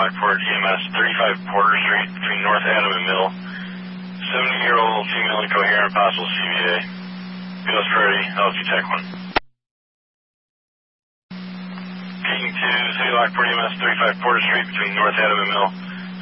Lockport EMS, 35 Porter Street between North Adam and Mill. 70-year-old female incoherent, possible CVA. BLS priority, LG Tech 1. Peking 2, City Lockport EMS, 35 Porter Street between North Adam and Mill.